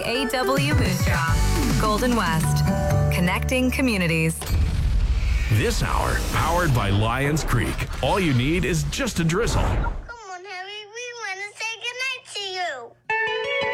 A.W. Moose Golden West, connecting communities. This hour, powered by Lions Creek. All you need is just a drizzle.